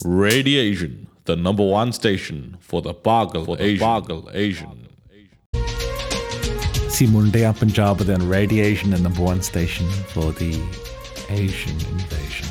Radiation, the number one station for the Pagal Asian. See Monday Punjab then Radiation and number one station for the Asian invasion.